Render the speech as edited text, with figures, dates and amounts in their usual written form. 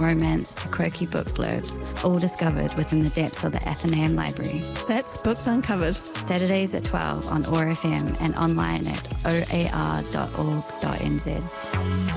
romance to quirky book blurbs, all discovered within the depths of the Athenaeum Library. That's Books Uncovered. Saturdays at 12 on OAR FM and online at oar.org.nz.